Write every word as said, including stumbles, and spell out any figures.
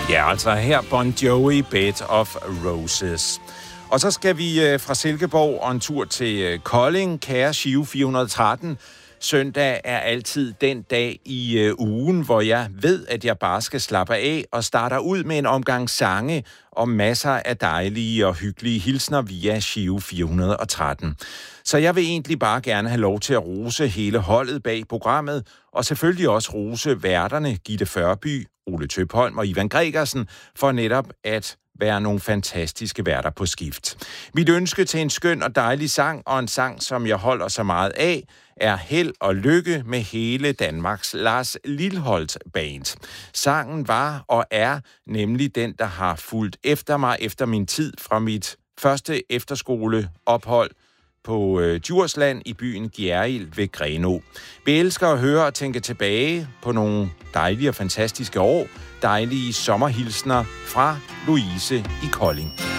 Ja, altså her Bon Jovi, Bed of Roses. Og så skal vi øh, fra Silkeborg og en tur til øh, Kolding, kære Giro fire hundrede og tretten. Søndag er altid den dag i øh, ugen, hvor jeg ved, at jeg bare skal slappe af og starter ud med en omgang sange og masser af dejlige og hyggelige hilsner via Giro fire hundrede og tretten. Så jeg vil egentlig bare gerne have lov til at rose hele holdet bag programmet, og selvfølgelig også rose værterne Gitte Førby, Ole Tøpholm og Ivan Gregersen for netop at være nogle fantastiske værter på skift. Mit ønske til en skøn og dejlig sang, og en sang, som jeg holder så meget af, er Held og Lykke med hele Danmarks Lars Lilholt Band. Sangen var og er nemlig den, der har fulgt efter mig efter min tid fra mit første efterskoleophold på øh, Djursland i byen Gjerrild ved Grenaa. Vi elsker at høre og tænke tilbage på nogle dejlige og fantastiske år, dejlige sommerhilsner fra Louise i Kolding.